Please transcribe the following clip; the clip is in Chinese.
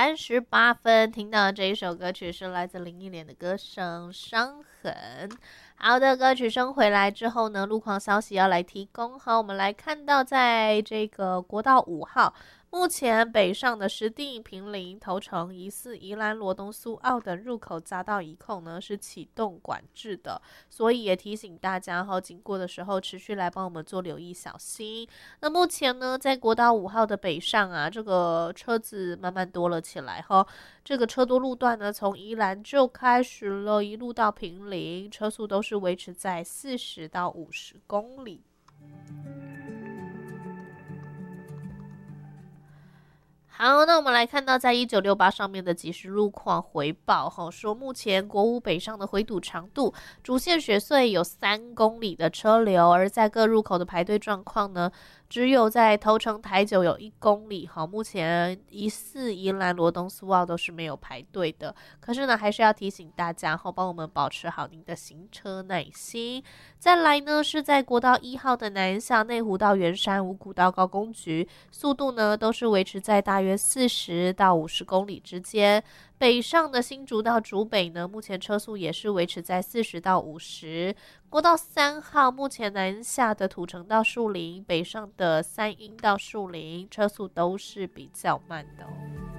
38分，听到的这一首歌曲是来自林忆莲的歌声《伤痕》。好的，歌曲声回来之后呢，路况消息要来提供。好，我们来看到在这个国道5号。目前北上的石碇、坪林、头城、疑似宜兰罗东苏澳的入口匝道一控呢是启动管制的，所以也提醒大家经过的时候持续来帮我们做留意小心。那目前呢，在国道5号的北上啊，这个车子慢慢多了起来这个车多路段呢，从宜兰就开始了，一路到坪林，车速都是维持在40到50公里。好，那我们来看到在1968上面的即时路况回报说目前国五北上的回堵长度，主线雪隧有3公里的车流，而在各入口的排队状况呢，只有在头城台九有1公里目前疑似宜兰罗东苏澳都是没有排队的。可是呢，还是要提醒大家帮我们保持好您的行车耐心。再来呢，是在国道1号的南向内湖到圆山、五股到高工局，速度呢都是维持在大约40到50公里之间。北上的新竹到竹北呢，目前车速也是维持在40到50。国道3号目前南下的土城到树林，北上的三鹰到树林，车速都是比较慢的